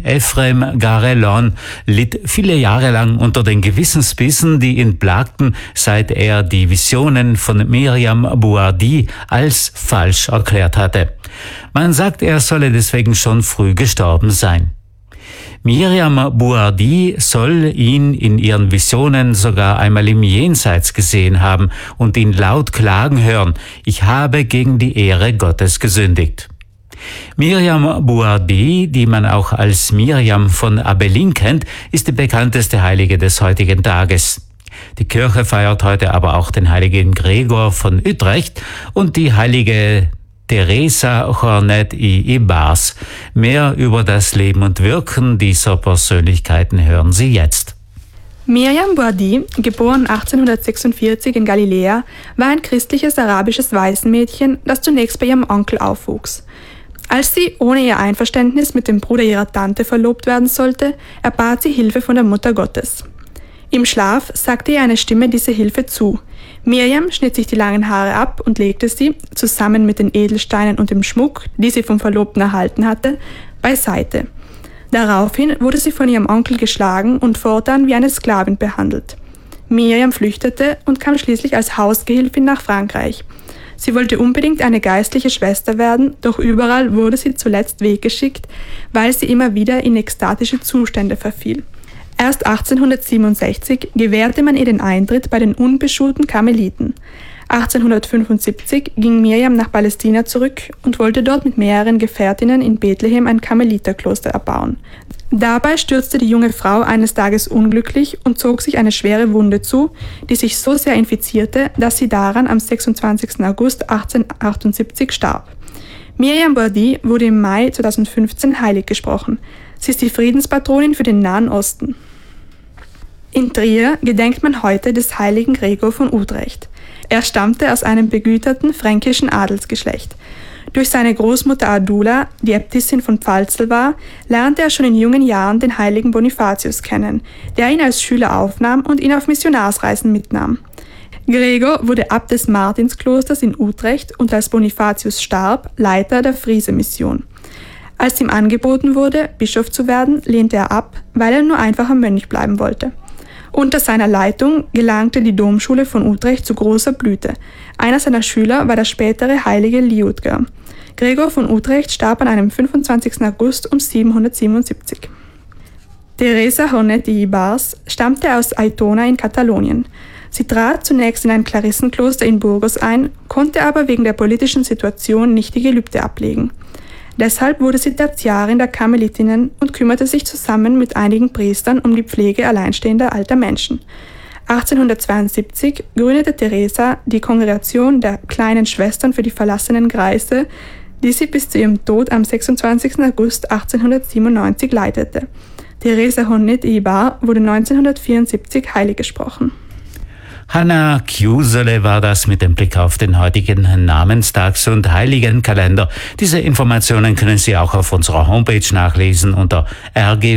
Ephraim Garelon litt viele Jahre lang unter den Gewissensbissen, die ihn plagten, seit er die Visionen von Miriam Bouardi als falsch erklärt hatte. Man sagt, er solle deswegen schon früh gestorben sein. Miriam Bouardi soll ihn in ihren Visionen sogar einmal im Jenseits gesehen haben und ihn laut klagen hören: Ich habe gegen die Ehre Gottes gesündigt. Miriam Bouardi, die man auch als Miriam von Abelin kennt, ist die bekannteste Heilige des heutigen Tages. Die Kirche feiert heute aber auch den heiligen Gregor von Utrecht und die heilige Teresa Jornet y Ibars. Mehr über das Leben und Wirken dieser Persönlichkeiten hören Sie jetzt. Miriam Bouardi, geboren 1846 in Galiläa, war ein christliches arabisches Waisenmädchen, das zunächst bei ihrem Onkel aufwuchs. Als sie ohne ihr Einverständnis mit dem Bruder ihrer Tante verlobt werden sollte, erbat sie Hilfe von der Mutter Gottes. Im Schlaf sagte ihr eine Stimme diese Hilfe zu. Miriam schnitt sich die langen Haare ab und legte sie, zusammen mit den Edelsteinen und dem Schmuck, die sie vom Verlobten erhalten hatte, beiseite. Daraufhin wurde sie von ihrem Onkel geschlagen und fortan wie eine Sklavin behandelt. Miriam flüchtete und kam schließlich als Hausgehilfin nach Frankreich. Sie wollte unbedingt eine geistliche Schwester werden, doch überall wurde sie zuletzt weggeschickt, weil sie immer wieder in ekstatische Zustände verfiel. Erst 1867 gewährte man ihr den Eintritt bei den unbeschulten Karmeliten. 1875 ging Miriam nach Palästina zurück und wollte dort mit mehreren Gefährtinnen in Bethlehem ein Karmeliterkloster erbauen. Dabei stürzte die junge Frau eines Tages unglücklich und zog sich eine schwere Wunde zu, die sich so sehr infizierte, dass sie daran am 26. August 1878 starb. Miriam Bouardi wurde im Mai 2015 heilig gesprochen. Sie ist die Friedenspatronin für den Nahen Osten. In Trier gedenkt man heute des heiligen Gregor von Utrecht. Er stammte aus einem begüterten fränkischen Adelsgeschlecht. Durch seine Großmutter Ardula, die Äbtissin von Pfalzel war, lernte er schon in jungen Jahren den heiligen Bonifatius kennen, der ihn als Schüler aufnahm und ihn auf Missionarsreisen mitnahm. Gregor wurde Abt des Martinsklosters in Utrecht und als Bonifatius starb, Leiter der Friese-Mission. Als ihm angeboten wurde, Bischof zu werden, lehnte er ab, weil er nur einfacher Mönch bleiben wollte. Unter seiner Leitung gelangte die Domschule von Utrecht zu großer Blüte. Einer seiner Schüler war der spätere heilige Liudger. Gregor von Utrecht starb an einem 25. August um 777. Teresa Jornet y Ibars stammte aus Aitona in Katalonien. Sie trat zunächst in ein Klarissenkloster in Burgos ein, konnte aber wegen der politischen Situation nicht die Gelübde ablegen. Deshalb wurde sie Tertiarin der Karmelitinnen und kümmerte sich zusammen mit einigen Priestern um die Pflege alleinstehender alter Menschen. 1872 gründete Teresa die Kongregation der Kleinen Schwestern für die verlassenen Greise, die sie bis zu ihrem Tod am 26. August 1897 leitete. Teresa Jornet y Ibar wurde 1974 heilig gesprochen. Hanna Kiusele war das mit dem Blick auf den heutigen Namenstags- und Heiligenkalender. Diese Informationen können Sie auch auf unserer Homepage nachlesen unter rg